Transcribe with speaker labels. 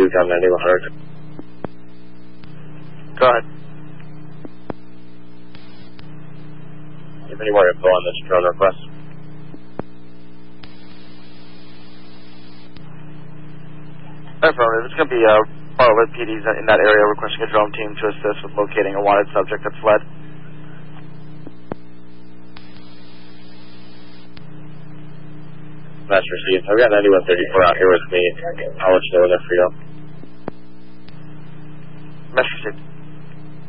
Speaker 1: com 9100.
Speaker 2: Go ahead.
Speaker 1: Do you have any more info on this drone request?
Speaker 2: Affirmative. It's going to be Bartlett PDs in that area requesting a drone team to assist with locating a wanted subject that fled.
Speaker 1: Master received. I've got 9134 out here with me. I'll let you know when they're free up.
Speaker 2: Message received.